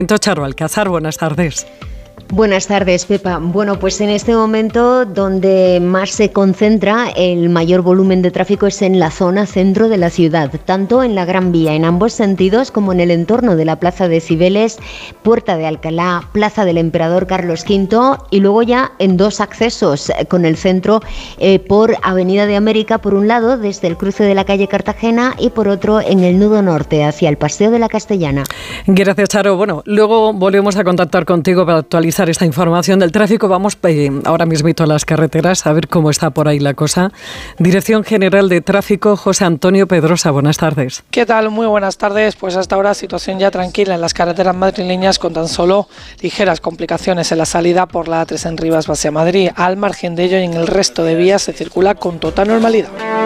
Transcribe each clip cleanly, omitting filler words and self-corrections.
Charo Alcázar, buenas tardes. Buenas tardes, Pepa. Bueno, pues en este momento donde más se concentra el mayor volumen de tráfico es en la zona centro de la ciudad, tanto en la Gran Vía en ambos sentidos como en el entorno de la Plaza de Cibeles, Puerta de Alcalá, Plaza del Emperador Carlos V y luego ya en dos accesos con el centro por Avenida de América, por un lado desde el cruce de la calle Cartagena y por otro en el nudo norte hacia el Paseo de la Castellana. Gracias, Charo. Bueno, luego volvemos a contactar contigo para actualizar esta información del tráfico. Vamos ahora mismito a las carreteras a ver cómo está por ahí la cosa. Dirección General de Tráfico, José Antonio Pedrosa, buenas tardes. ¿Qué tal? Muy buenas tardes. Pues hasta ahora situación ya tranquila en las carreteras madrileñas con tan solo ligeras complicaciones en la salida por la A3 en Rivas hacia Madrid. Al margen de ello y en el resto de vías se circula con total normalidad.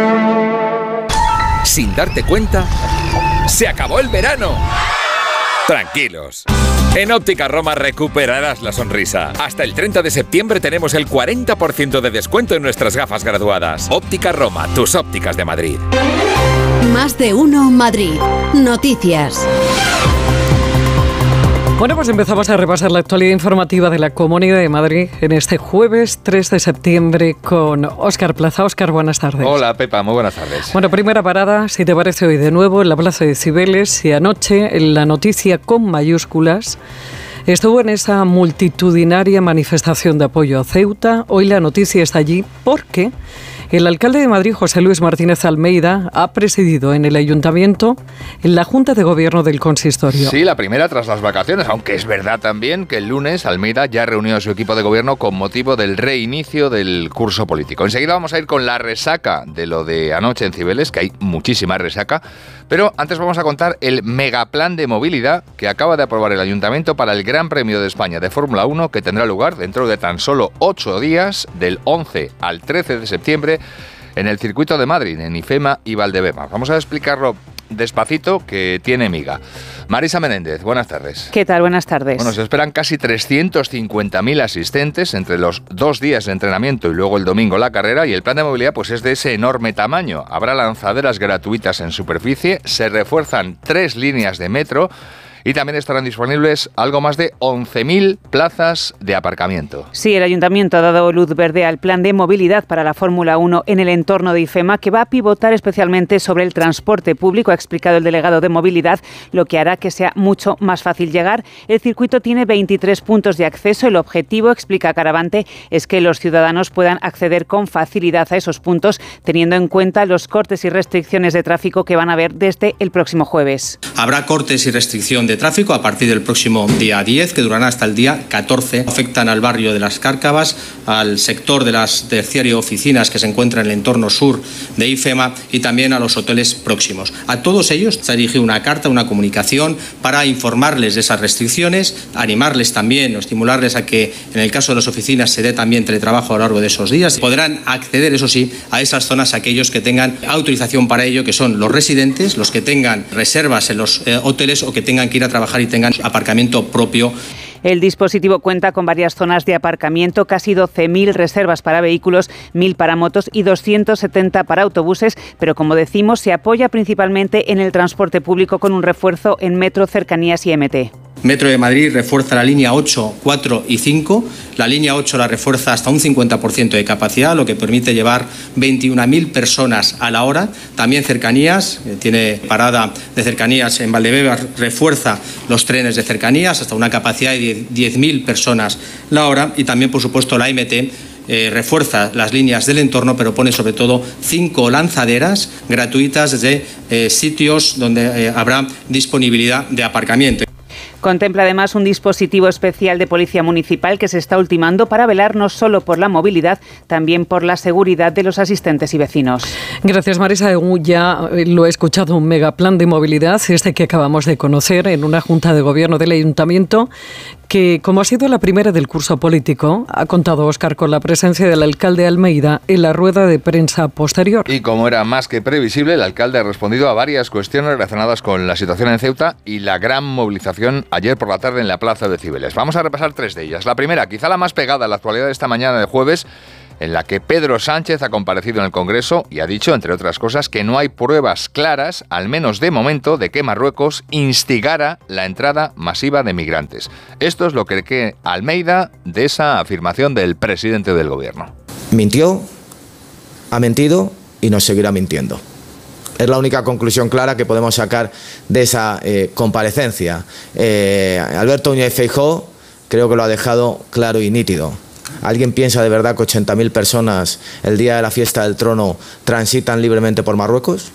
Sin darte cuenta, se acabó el verano. Tranquilos. En Óptica Roma recuperarás la sonrisa. Hasta el 30 de septiembre tenemos el 40% de descuento en nuestras gafas graduadas. Óptica Roma, tus ópticas de Madrid. Más de uno Madrid. Noticias. Bueno, pues empezamos a repasar la actualidad informativa de la Comunidad de Madrid en este jueves 3 de septiembre con Óscar Plaza. Óscar, buenas tardes. Hola, Pepa, muy buenas tardes. Bueno, primera parada, si te parece, hoy de nuevo en la Plaza de Cibeles y anoche en la noticia con mayúsculas estuvo en esa multitudinaria manifestación de apoyo a Ceuta. Hoy la noticia está allí porque el alcalde de Madrid, José Luis Martínez Almeida, ha presidido en el Ayuntamiento en la Junta de Gobierno del Consistorio. Sí, la primera tras las vacaciones, aunque es verdad también que el lunes Almeida ya reunió a su equipo de gobierno con motivo del reinicio del curso político. Enseguida vamos a ir con la resaca de lo de anoche en Cibeles, que hay muchísima resaca, pero antes vamos a contar el megaplan de movilidad que acaba de aprobar el Ayuntamiento para el Gran Premio de España de Fórmula 1, que tendrá lugar dentro de tan solo 8 días, del 11 al 13 de septiembre, en el circuito de Madrid, en IFEMA y Valdebebas. Vamos a explicarlo despacito, que tiene miga. Marisa Menéndez, buenas tardes. ¿Qué tal? Buenas tardes. Bueno, se esperan casi 350.000 asistentes entre los 2 días de entrenamiento y luego el domingo la carrera, y el plan de movilidad pues es de ese enorme tamaño. Habrá lanzaderas gratuitas en superficie, se refuerzan 3 líneas de metro y también estarán disponibles algo más de 11.000 plazas de aparcamiento. Sí, el Ayuntamiento ha dado luz verde al plan de movilidad para la Fórmula 1 en el entorno de IFEMA, que va a pivotar especialmente sobre el transporte público, ha explicado el delegado de movilidad, lo que hará que sea mucho más fácil llegar. El circuito tiene 23 puntos de acceso. El objetivo, explica Caravante, es que los ciudadanos puedan acceder con facilidad a esos puntos, teniendo en cuenta los cortes y restricciones de tráfico que van a haber desde el próximo jueves. Habrá cortes y restricción de tráfico a partir del próximo día 10, que durará hasta el día 14. Afectan al barrio de Las Cárcavas, al sector de las terciario oficinas que se encuentra en el entorno sur de IFEMA y también a los hoteles próximos. A todos ellos se ha dirigido una carta, una comunicación para informarles de esas restricciones, animarles también o estimularles a que en el caso de las oficinas se dé también teletrabajo a lo largo de esos días. Podrán acceder, eso sí, a esas zonas aquellos que tengan autorización para ello, que son los residentes, los que tengan reservas en los hoteles o que tengan que ir a trabajar y tengan aparcamiento propio. El dispositivo cuenta con varias zonas de aparcamiento, casi 12.000 reservas para vehículos, 1.000 para motos y 270 para autobuses, pero como decimos, se apoya principalmente en el transporte público con un refuerzo en metro, cercanías y MT. Metro de Madrid refuerza la línea 8, 4 y 5. La línea 8 la refuerza hasta un 50% de capacidad, lo que permite llevar 21.000 personas a la hora. También cercanías, tiene parada de cercanías en Valdebebas, refuerza los trenes de cercanías hasta una capacidad de 10.000 personas la hora. Y también, por supuesto, la MT refuerza las líneas del entorno, pero pone sobre todo 5 lanzaderas gratuitas desde sitios donde habrá disponibilidad de aparcamiento. Contempla además un dispositivo especial de policía municipal que se está ultimando para velar no solo por la movilidad, también por la seguridad de los asistentes y vecinos. Gracias, Marisa. Ya lo he escuchado, un megaplan de movilidad, este que acabamos de conocer en una junta de gobierno del Ayuntamiento, que, como ha sido la primera del curso político, ha contado Óscar con la presencia del alcalde Almeida en la rueda de prensa posterior. Y como era más que previsible, el alcalde ha respondido a varias cuestiones relacionadas con la situación en Ceuta y la gran movilización ayer por la tarde en la Plaza de Cibeles. Vamos a repasar 3 de ellas. La primera, quizá la más pegada a la actualidad de esta mañana de jueves, en la que Pedro Sánchez ha comparecido en el Congreso y ha dicho, entre otras cosas, que no hay pruebas claras, al menos de momento, de que Marruecos instigara la entrada masiva de migrantes. Esto es lo que cree Almeida de esa afirmación del presidente del Gobierno. Mintió, ha mentido y nos seguirá mintiendo. Es la única conclusión clara que podemos sacar de esa comparecencia. Alberto Núñez Feijóo creo que lo ha dejado claro y nítido. ¿Alguien piensa de verdad que 80.000 personas el día de la fiesta del trono transitan libremente por Marruecos?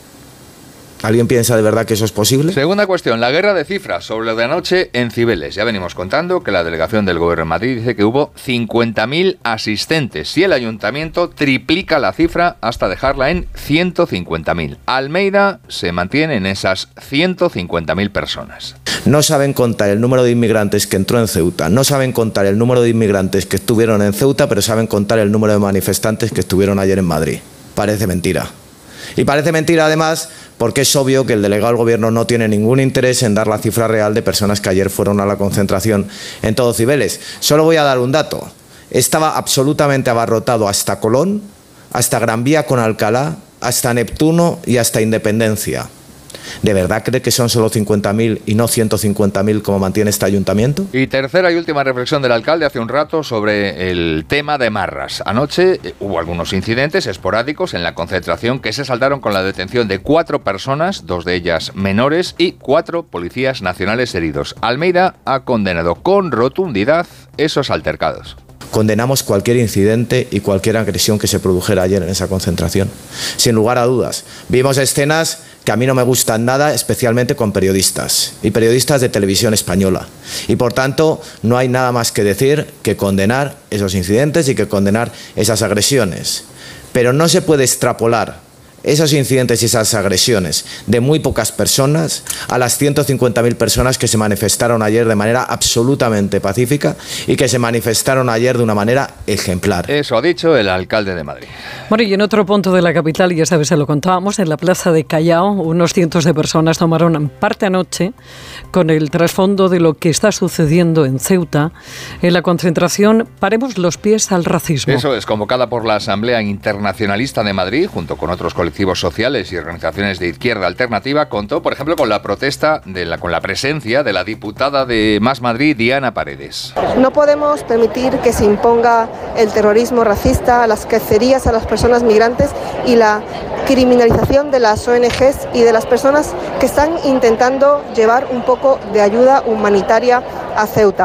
¿Alguien piensa de verdad que eso es posible? Segunda cuestión, la guerra de cifras sobre lo de anoche en Cibeles. Ya venimos contando que la delegación del Gobierno en Madrid dice que hubo 50.000 asistentes y el ayuntamiento triplica la cifra hasta dejarla en 150.000. Almeida se mantiene en esas 150.000 personas. No saben contar el número de inmigrantes que entró en Ceuta, no saben contar el número de inmigrantes que estuvieron en Ceuta, pero saben contar el número de manifestantes que estuvieron ayer en Madrid. Parece mentira. Y parece mentira además porque es obvio que el delegado del Gobierno no tiene ningún interés en dar la cifra real de personas que ayer fueron a la concentración en todo Cibeles. Solo voy a dar un dato. Estaba absolutamente abarrotado hasta Colón, hasta Gran Vía con Alcalá, hasta Neptuno y hasta Independencia. ¿De verdad cree que son solo 50.000 y no 150.000 como mantiene este ayuntamiento? Y tercera y última reflexión del alcalde hace un rato sobre el tema de Marras. Anoche hubo algunos incidentes esporádicos en la concentración que se saldaron con la detención de 4 personas, 2 de ellas menores y 4 policías nacionales heridos. Almeida ha condenado con rotundidad esos altercados. Condenamos cualquier incidente y cualquier agresión que se produjera ayer en esa concentración. Sin lugar a dudas. Vimos escenas que a mí no me gustan nada, especialmente con periodistas y periodistas de televisión española. Y por tanto, no hay nada más que decir que condenar esos incidentes y que condenar esas agresiones. Pero no se puede extrapolar esos incidentes y esas agresiones de muy pocas personas a las 150.000 personas que se manifestaron ayer de manera absolutamente pacífica y que se manifestaron ayer de una manera ejemplar. Eso ha dicho el alcalde de Madrid. Bueno, y en otro punto de la capital, ya sabes, se lo contábamos, en la plaza de Callao, unos cientos de personas tomaron parte anoche con el trasfondo de lo que está sucediendo en Ceuta, en la concentración Paremos los pies al racismo. Eso es, convocada por la Asamblea Internacionalista de Madrid, junto con otros colectivos sociales y organizaciones de izquierda alternativa, contó, por ejemplo, con la protesta, con la presencia de la diputada de Más Madrid, Diana Paredes. No podemos permitir que se imponga el terrorismo racista, las cacerías a las personas migrantes y la criminalización de las ONGs y de las personas que están intentando llevar un poco de ayuda humanitaria a Ceuta.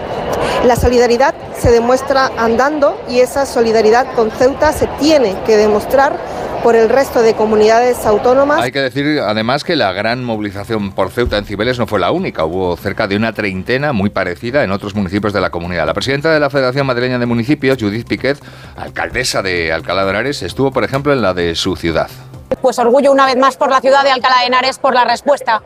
La solidaridad se demuestra andando y esa solidaridad con Ceuta se tiene que demostrar por el resto de comunidades autónomas. Hay que decir además que la gran movilización por Ceuta en Cibeles no fue la única. Hubo cerca de una treintena muy parecida en otros municipios de la comunidad. La presidenta de la Federación Madrileña de Municipios, Judith Piquet, alcaldesa de Alcalá de Henares, estuvo, por ejemplo, en la de su ciudad. Pues orgullo una vez más por la ciudad de Alcalá de Henares, por la respuesta.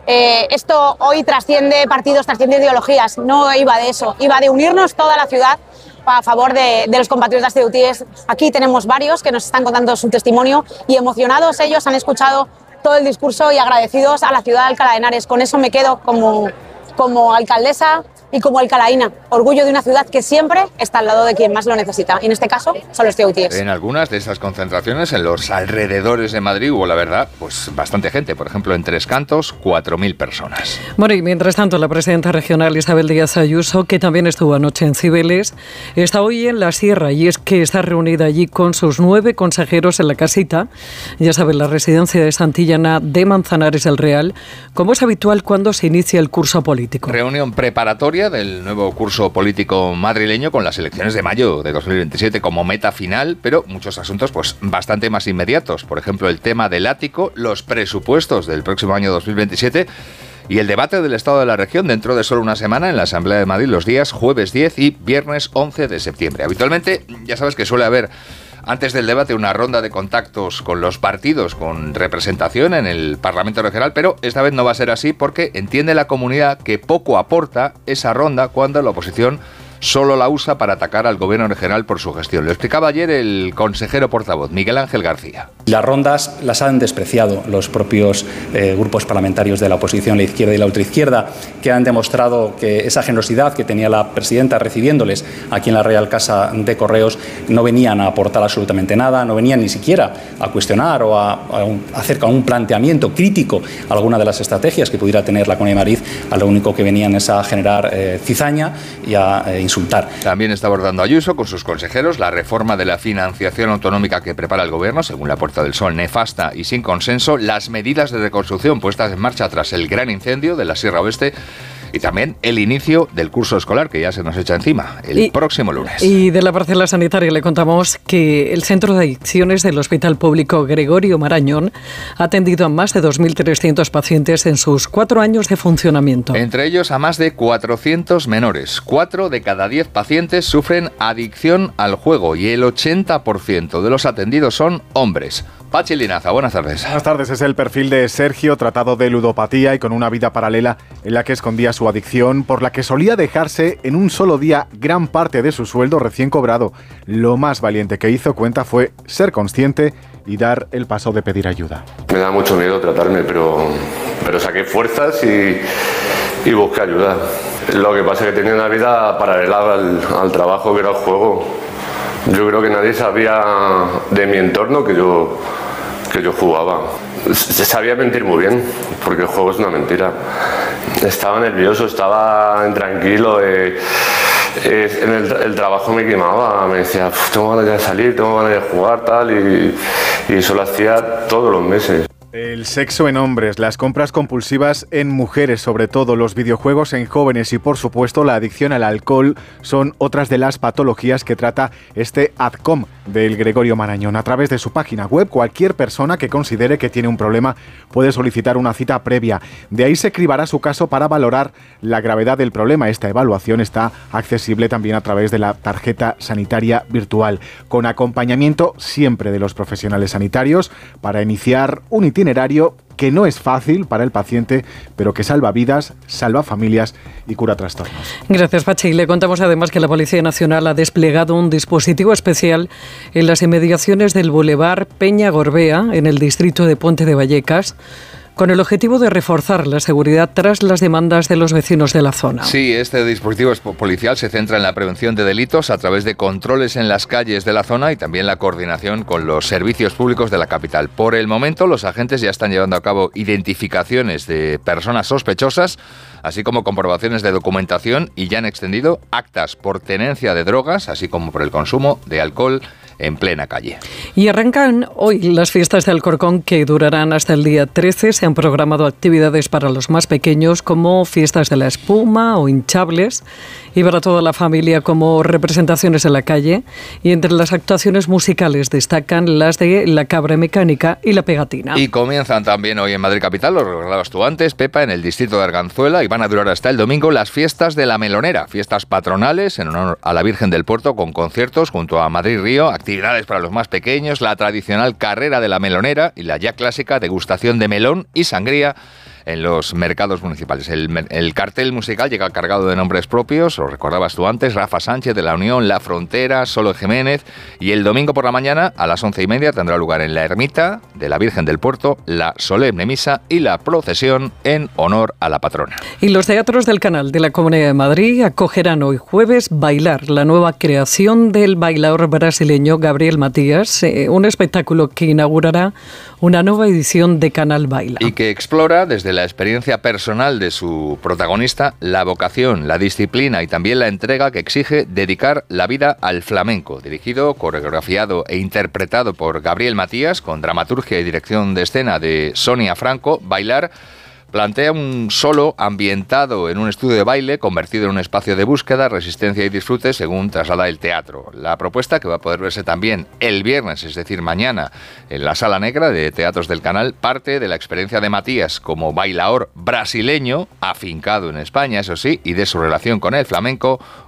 Esto hoy trasciende partidos, trasciende ideologías. No iba de eso, iba de unirnos toda la ciudad a favor de los compatriotas ceutíes. Aquí tenemos varios que nos están contando su testimonio y emocionados ellos han escuchado todo el discurso y agradecidos a la ciudad de Alcalá de Henares. Con eso me quedo como alcaldesa y como alcalaína. Orgullo de una ciudad que siempre está al lado de quien más lo necesita. Y en este caso son los ceutíes. En algunas de esas concentraciones, en los alrededores de Madrid, hubo, la verdad, pues bastante gente. Por ejemplo, en Tres Cantos, 4.000 personas. Bueno, y mientras tanto, la presidenta regional Isabel Díaz Ayuso, que también estuvo anoche en Cibeles, está hoy en la Sierra y es que está reunida allí con sus 9 consejeros en la casita, ya saben, la residencia de Santillana de Manzanares del Real, como es habitual cuando se inicia el curso político. Reunión preparatoria del nuevo curso político madrileño con las elecciones de mayo de 2027 como meta final, pero muchos asuntos pues bastante más inmediatos. Por ejemplo, el tema del ático, los presupuestos del próximo año 2027 y el debate del estado de la región dentro de solo una semana en la Asamblea de Madrid los días jueves 10 y viernes 11 de septiembre. Habitualmente ya sabes que suele haber antes del debate una ronda de contactos con los partidos con representación en el Parlamento Regional, pero esta vez no va a ser así porque entiende la comunidad que poco aporta esa ronda cuando la oposición solo la usa para atacar al gobierno regional por su gestión. Lo explicaba ayer el consejero portavoz, Miguel Ángel García. Las rondas las han despreciado los propios grupos parlamentarios de la oposición, la izquierda y la ultraizquierda, que han demostrado que esa generosidad que tenía la presidenta recibiéndoles aquí en la Real Casa de Correos no venían a aportar absolutamente nada, no venían ni siquiera a cuestionar o a hacer un planteamiento crítico a alguna de las estrategias que pudiera tener la Comunidad de Madrid. A lo único que venían es a generar cizaña y a insultar. También está abordando Ayuso con sus consejeros la reforma de la financiación autonómica que prepara el gobierno, según la Puerta del Sol, nefasta y sin consenso, las medidas de reconstrucción puestas en marcha tras el gran incendio de la Sierra Oeste y también el inicio del curso escolar que ya se nos echa encima el próximo lunes. Y de la parcela sanitaria le contamos que el Centro de Adicciones del Hospital Público Gregorio Marañón ha atendido a más de 2.300 pacientes en sus 4 años de funcionamiento. Entre ellos a más de 400 menores. 4 de cada 10 pacientes sufren adicción al juego y el 80% de los atendidos son hombres. Pachi Linaza, buenas tardes. Buenas tardes, es el perfil de Sergio, tratado de ludopatía y con una vida paralela en la que escondía su adicción, por la que solía dejarse en un solo día gran parte de su sueldo recién cobrado. Lo más valiente que hizo, cuenta, fue ser consciente y dar el paso de pedir ayuda. Me da mucho miedo tratarme, pero saqué fuerzas y busqué ayuda. Lo que pasa es que tenía una vida paralela al trabajo que era el juego. Yo creo que nadie sabía de mi entorno que yo jugaba. Sabía mentir muy bien, porque el juego es una mentira. Estaba nervioso, estaba intranquilo, en el trabajo me quemaba, me decía, tengo ganas de salir, tengo ganas de jugar, tal, y eso lo hacía todos los meses. El sexo en hombres, las compras compulsivas en mujeres, sobre todo los videojuegos en jóvenes y por supuesto la adicción al alcohol son otras de las patologías que trata este ADCOM del Gregorio Marañón. A través de su página web, cualquier persona que considere que tiene un problema puede solicitar una cita previa. De ahí se cribará su caso para valorar la gravedad del problema. Esta evaluación está accesible también a través de la tarjeta sanitaria virtual, con acompañamiento siempre de los profesionales sanitarios para iniciar un itinerario que no es fácil para el paciente, pero que salva vidas, salva familias y cura trastornos. Gracias, Pachi. Le contamos además que la Policía Nacional ha desplegado un dispositivo especial en las inmediaciones del Boulevard Peña Gorbea, en el distrito de Puente de Vallecas, con el objetivo de reforzar la seguridad tras las demandas de los vecinos de la zona. Sí, este dispositivo policial se centra en la prevención de delitos a través de controles en las calles de la zona y también la coordinación con los servicios públicos de la capital. Por el momento, los agentes ya están llevando a cabo identificaciones de personas sospechosas, así como comprobaciones de documentación, y ya han extendido actas por tenencia de drogas, así como por el consumo de alcohol en plena calle. Y arrancan hoy las fiestas de Alcorcón, que durarán hasta el día 13. Se han programado actividades para los más pequeños, como fiestas de la espuma o hinchables, y para toda la familia, como representaciones en la calle. Y entre las actuaciones musicales destacan las de la cabra mecánica y la pegatina. Y comienzan también hoy en Madrid Capital, lo recordabas tú antes, Pepa, en el distrito de Arganzuela, y van a durar hasta el domingo las fiestas de la Melonera, fiestas patronales en honor a la Virgen del Puerto, con conciertos junto a Madrid Río, actividades para los más pequeños, la tradicional carrera de la melonera y la ya clásica degustación de melón y sangría en los mercados municipales. El cartel musical llega cargado de nombres propios, lo recordabas tú antes, Rafa Sánchez de La Unión, La Frontera, Solo Jiménez, y el domingo por la mañana a las 11:30 tendrá lugar en la ermita de la Virgen del Puerto la solemne misa y la procesión en honor a la patrona. Y los teatros del Canal de la Comunidad de Madrid acogerán hoy jueves Bailar, la nueva creación del bailaor brasileño Gabriel Matías, un espectáculo que inaugurará una nueva edición de Canal Baila. Y que explora desde la experiencia personal de su protagonista la vocación, la disciplina y también la entrega que exige dedicar la vida al flamenco. Dirigido, coreografiado e interpretado por Gabriel Matías, con dramaturgia y dirección de escena de Sonia Franco, Bailar plantea un solo ambientado en un estudio de baile convertido en un espacio de búsqueda, resistencia y disfrute, según traslada el teatro. La propuesta, que va a poder verse también el viernes, es decir, mañana, en la Sala Negra de Teatros del Canal, parte de la experiencia de Matías como bailaor brasileño, afincado en España, eso sí, y de su relación con el flamenco,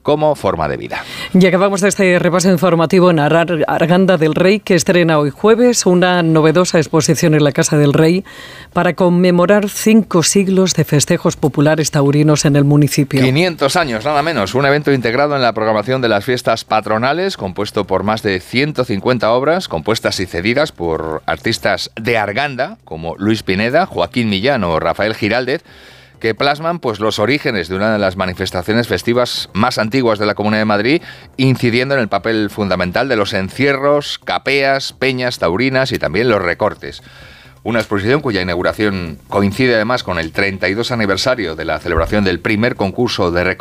como forma de vida. Y acabamos este repaso informativo en Arganda del Rey, que estrena hoy jueves una novedosa exposición en la Casa del Rey para conmemorar 5 siglos de festejos populares taurinos en el municipio. 500 años, nada menos. Un evento integrado en la programación de las fiestas patronales, compuesto por más de 150 obras, compuestas y cedidas por artistas de Arganda, como Luis Pineda, Joaquín Millán o Rafael Giraldez, que plasman pues los orígenes de una de las manifestaciones festivas más antiguas de la Comunidad de Madrid, incidiendo en el papel fundamental de los encierros, capeas, peñas taurinas y también los recortes. Una exposición cuya inauguración coincide además con el 32 aniversario de la celebración del primer concurso de recortes